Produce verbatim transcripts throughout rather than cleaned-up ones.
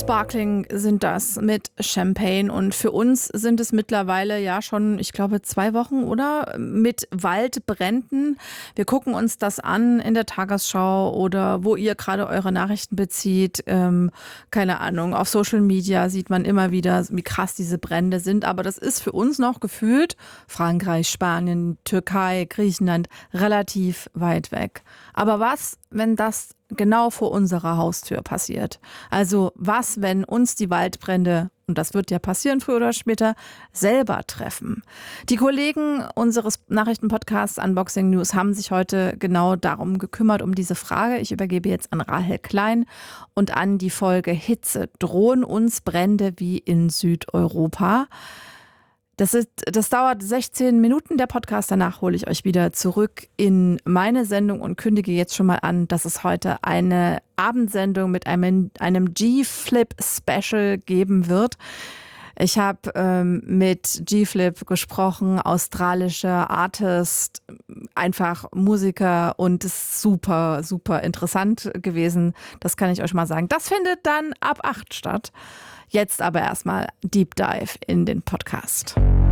Sparkling sind das mit Champagne und für uns sind es mittlerweile ja schon, ich glaube, zwei Wochen, oder? Mit Waldbränden. Wir gucken uns das an in der Tagesschau oder wo ihr gerade eure Nachrichten bezieht. Ähm, keine Ahnung, auf Social Media sieht man immer wieder, wie krass diese Brände sind. Aber das ist für uns noch gefühlt Frankreich, Spanien, Türkei, Griechenland relativ weit weg. Aber was, wenn das genau vor unserer Haustür passiert? Also was, wenn uns die Waldbrände, und das wird ja passieren früher oder später, selber treffen? Die Kollegen unseres Nachrichtenpodcasts Unboxing News haben sich heute genau darum gekümmert, um diese Frage. Ich übergebe jetzt an Rahel Klein und an die Folge Hitze. Drohen uns Brände wie in Südeuropa? Das, ist, das dauert sechzehn Minuten, der Podcast. Danach hole ich euch wieder zurück in meine Sendung und kündige jetzt schon mal an, dass es heute eine Abendsendung mit einem, einem G-Flip-Special geben wird. Ich habe ähm, mit G-Flip gesprochen, australischer Artist, einfach Musiker, und es ist super, super interessant gewesen. Das kann ich euch mal sagen. Das findet dann ab acht statt. Jetzt aber erstmal Deep Dive in den Podcast.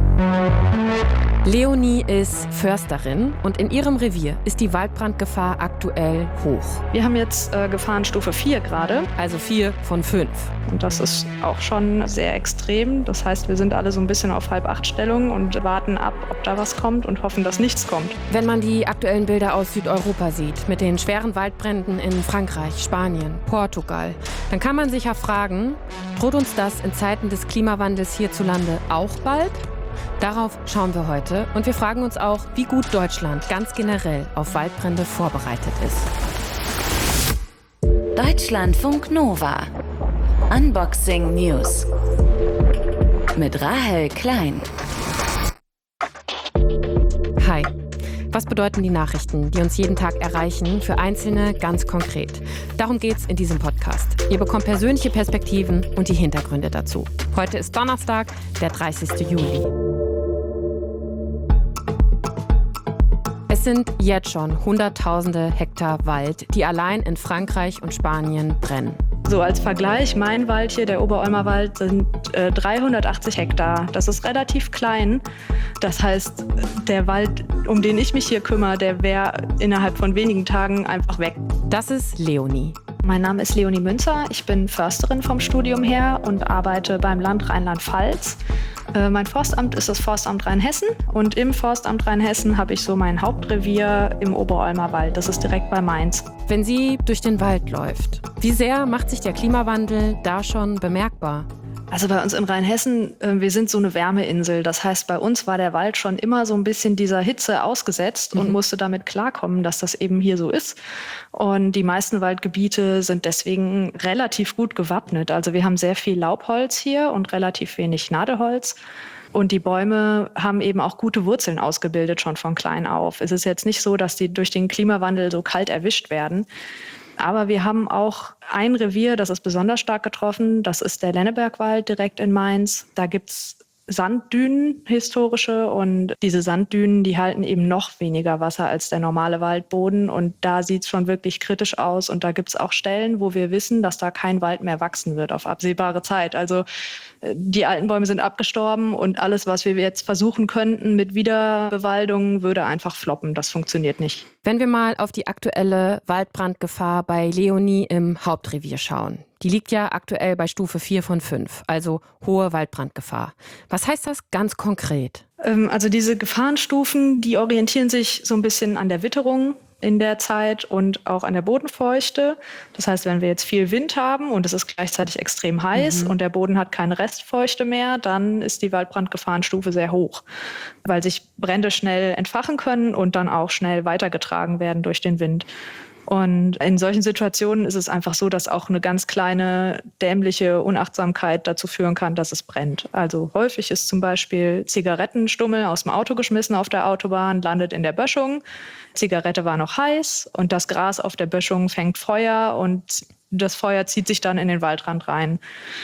Leonie ist Försterin und in ihrem Revier ist die Waldbrandgefahr aktuell hoch. Wir haben jetzt äh, Gefahrenstufe vier gerade. Also vier von fünf. Und das ist auch schon sehr extrem. Das heißt, wir sind alle so ein bisschen auf Halb-Acht-Stellung und warten ab, ob da was kommt und hoffen, dass nichts kommt. Wenn man die aktuellen Bilder aus Südeuropa sieht, mit den schweren Waldbränden in Frankreich, Spanien, Portugal, dann kann man sich ja fragen, droht uns das in Zeiten des Klimawandels hierzulande auch bald? Darauf schauen wir heute und wir fragen uns auch, wie gut Deutschland ganz generell auf Waldbrände vorbereitet ist. Deutschlandfunk Nova. Unboxing News. Mit Rahel Klein. Hi. Was bedeuten die Nachrichten, die uns jeden Tag erreichen, für Einzelne ganz konkret? Darum geht's in diesem Podcast. Ihr bekommt persönliche Perspektiven und die Hintergründe dazu. Heute ist Donnerstag, der dreißigsten Juli. Es sind jetzt schon Hunderttausende Hektar Wald, die allein in Frankreich und Spanien brennen. So als Vergleich, mein Wald hier, der Oberolmer Wald, sind äh, dreihundertachtzig Hektar. Das ist relativ klein. Das heißt, der Wald, um den ich mich hier kümmere, der wäre innerhalb von wenigen Tagen einfach weg. Das ist Leonie. Mein Name ist Leonie Münzer. Ich bin Försterin vom Studium her und arbeite beim Land Rheinland-Pfalz. Äh, mein Forstamt ist das Forstamt Rheinhessen und im Forstamt Rheinhessen habe ich so mein Hauptrevier im Oberolmer Wald. Das ist direkt bei Mainz. Wenn sie durch den Wald läuft, wie sehr macht sich der Klimawandel da schon bemerkbar? Also bei uns in Rheinhessen, äh, wir sind so eine Wärmeinsel. Das heißt, bei uns war der Wald schon immer so ein bisschen dieser Hitze ausgesetzt mhm. und musste damit klarkommen, dass das eben hier so ist. Und die meisten Waldgebiete sind deswegen relativ gut gewappnet. Also wir haben sehr viel Laubholz hier und relativ wenig Nadelholz. Und die Bäume haben eben auch gute Wurzeln ausgebildet, schon von klein auf. Es ist jetzt nicht so, dass die durch den Klimawandel so kalt erwischt werden. Aber wir haben auch ein Revier, das ist besonders stark getroffen. Das ist der Lennebergwald direkt in Mainz. Da gibt's Sanddünen, historische. Und diese Sanddünen, die halten eben noch weniger Wasser als der normale Waldboden. Und da sieht's schon wirklich kritisch aus. Und da gibt's auch Stellen, wo wir wissen, dass da kein Wald mehr wachsen wird auf absehbare Zeit. Also die alten Bäume sind abgestorben und alles, was wir jetzt versuchen könnten mit Wiederbewaldung, würde einfach floppen. Das funktioniert nicht. Wenn wir mal auf die aktuelle Waldbrandgefahr bei Leonie im Hauptrevier schauen. Die liegt ja aktuell bei Stufe vier von fünf, also hohe Waldbrandgefahr. Was heißt das ganz konkret? Also diese Gefahrenstufen, die orientieren sich so ein bisschen an der Witterung in der Zeit und auch an der Bodenfeuchte. Das heißt, wenn wir jetzt viel Wind haben und es ist gleichzeitig extrem heiß mhm. und der Boden hat keine Restfeuchte mehr, dann ist die Waldbrandgefahrenstufe sehr hoch, weil sich Brände schnell entfachen können und dann auch schnell weitergetragen werden durch den Wind. Und in solchen Situationen ist es einfach so, dass auch eine ganz kleine dämliche Unachtsamkeit dazu führen kann, dass es brennt. Also häufig ist zum Beispiel Zigarettenstummel aus dem Auto geschmissen auf der Autobahn, landet in der Böschung. Zigarette war noch heiß und das Gras auf der Böschung fängt Feuer und das Feuer zieht sich dann in den Waldrand rein.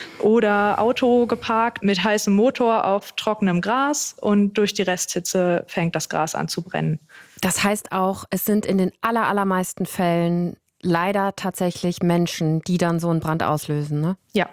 Oder Auto geparkt mit heißem Motor auf trockenem Gras und durch die Resthitze fängt das Gras an zu brennen. Das heißt auch, es sind in den aller, allermeisten Fällen leider tatsächlich Menschen, die dann so einen Brand auslösen, ne? Ja.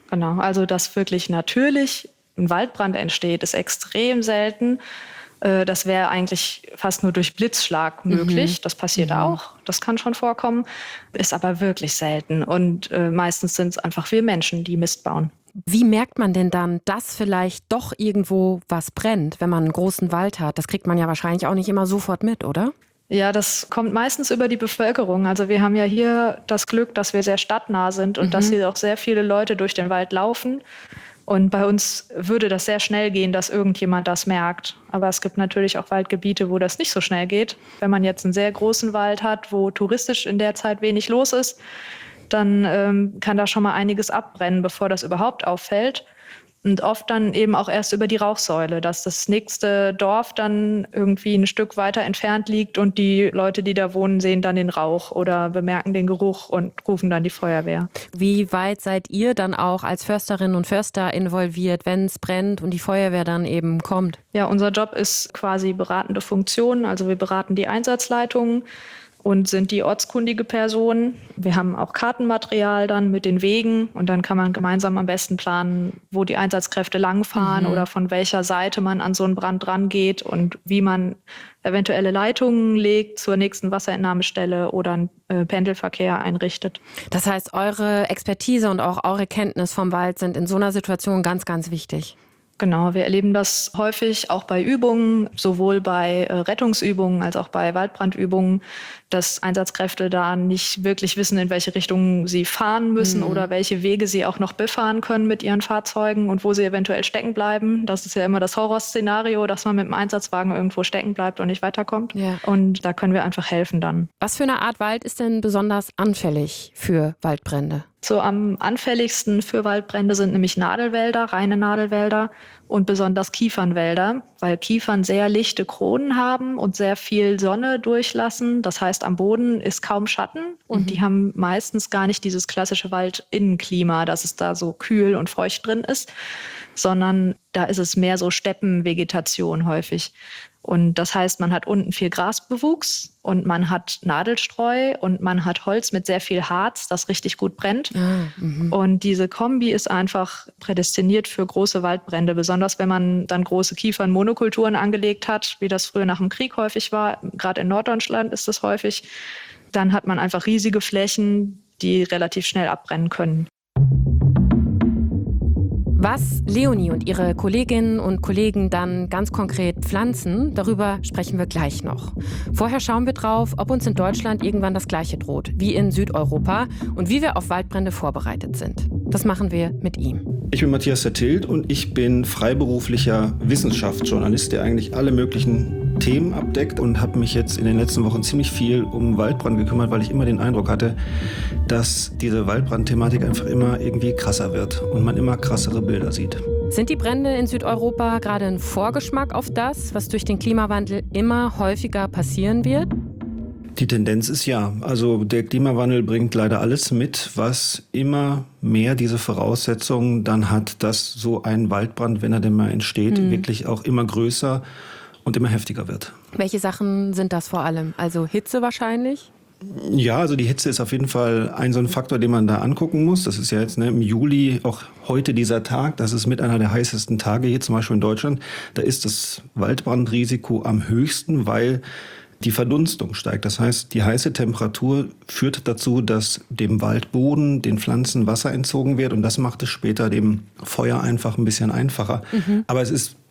Genau, also dass wirklich natürlich ein Waldbrand entsteht, ist extrem selten. Das wäre eigentlich fast nur durch Blitzschlag möglich. Mhm. Das passiert mhm. auch, das kann schon vorkommen, ist aber wirklich selten. Und äh, meistens sind es einfach wir Menschen, die Mist bauen. Wie merkt man denn dann, dass vielleicht doch irgendwo was brennt, wenn man einen großen Wald hat? Das kriegt man ja wahrscheinlich auch nicht immer sofort mit, oder? Ja, das kommt meistens über die Bevölkerung. Also wir haben ja hier das Glück, dass wir sehr stadtnah sind und mhm. dass hier auch sehr viele Leute durch den Wald laufen. Und bei uns würde das sehr schnell gehen, dass irgendjemand das merkt. Aber es gibt natürlich auch Waldgebiete, wo das nicht so schnell geht. Wenn man jetzt einen sehr großen Wald hat, wo touristisch in der Zeit wenig los ist, dann ähm, kann da schon mal einiges abbrennen, bevor das überhaupt auffällt. Und oft dann eben auch erst über die Rauchsäule, dass das nächste Dorf dann irgendwie ein Stück weiter entfernt liegt und die Leute, die da wohnen, sehen dann den Rauch oder bemerken den Geruch und rufen dann die Feuerwehr. Wie weit seid ihr dann auch als Försterinnen und Förster involviert, wenn es brennt und die Feuerwehr dann eben kommt? Ja, unser Job ist quasi beratende Funktion. Also wir beraten die Einsatzleitungen und sind die ortskundige Person. Wir haben auch Kartenmaterial dann mit den Wegen und dann kann man gemeinsam am besten planen, wo die Einsatzkräfte langfahren mhm. oder von welcher Seite man an so einen Brand rangeht und wie man eventuelle Leitungen legt zur nächsten Wasserentnahmestelle oder einen äh, Pendelverkehr einrichtet. Das heißt, eure Expertise und auch eure Kenntnis vom Wald sind in so einer Situation ganz, ganz wichtig. Genau, wir erleben das häufig auch bei Übungen, sowohl bei äh, Rettungsübungen als auch bei Waldbrandübungen, dass Einsatzkräfte da nicht wirklich wissen, in welche Richtung sie fahren müssen mhm. oder welche Wege sie auch noch befahren können mit ihren Fahrzeugen und wo sie eventuell stecken bleiben. Das ist ja immer das Horrorszenario, dass man mit dem Einsatzwagen irgendwo stecken bleibt und nicht weiterkommt. Ja. Und da können wir einfach helfen dann. Was für eine Art Wald ist denn besonders anfällig für Waldbrände? So am anfälligsten für Waldbrände sind nämlich Nadelwälder, reine Nadelwälder und besonders Kiefernwälder, weil Kiefern sehr lichte Kronen haben und sehr viel Sonne durchlassen. Das heißt, am Boden ist kaum Schatten und mhm. die haben meistens gar nicht dieses klassische Waldinnenklima, dass es da so kühl und feucht drin ist, sondern da ist es mehr so Steppenvegetation häufig. Und das heißt, man hat unten viel Grasbewuchs und man hat Nadelstreu und man hat Holz mit sehr viel Harz, das richtig gut brennt. Ah, und diese Kombi ist einfach prädestiniert für große Waldbrände, besonders wenn man dann große Kiefernmonokulturen angelegt hat, wie das früher nach dem Krieg häufig war. Gerade in Norddeutschland ist das häufig. Dann hat man einfach riesige Flächen, die relativ schnell abbrennen können. Was Leonie und ihre Kolleginnen und Kollegen dann ganz konkret pflanzen, darüber sprechen wir gleich noch. Vorher schauen wir drauf, ob uns in Deutschland irgendwann das Gleiche droht, wie in Südeuropa und wie wir auf Waldbrände vorbereitet sind. Das machen wir mit ihm. Ich bin Matthias Zertilt und ich bin freiberuflicher Wissenschaftsjournalist, der eigentlich alle möglichen Themen abdeckt und habe mich jetzt in den letzten Wochen ziemlich viel um Waldbrand gekümmert, weil ich immer den Eindruck hatte, dass diese Waldbrandthematik einfach immer irgendwie krasser wird und man immer krassere Bilder sieht. Sind die Brände in Südeuropa gerade ein Vorgeschmack auf das, was durch den Klimawandel immer häufiger passieren wird? Die Tendenz ist ja. Also der Klimawandel bringt leider alles mit, was immer mehr diese Voraussetzungen dann hat, dass so ein Waldbrand, wenn er denn mal entsteht, hm. wirklich auch immer größer und immer heftiger wird. Welche Sachen sind das vor allem? Also Hitze wahrscheinlich? Ja, also die Hitze ist auf jeden Fall ein so ein Faktor, den man da angucken muss. Das ist ja jetzt ne, im Juli, auch heute dieser Tag, das ist mit einer der heißesten Tage hier zum Beispiel in Deutschland. Da ist das Waldbrandrisiko am höchsten, weil die Verdunstung steigt. Das heißt, die heiße Temperatur führt dazu, dass dem Waldboden, den Pflanzen Wasser entzogen wird und das macht es später dem Feuer einfach ein bisschen einfacher. Mhm. Aber es ist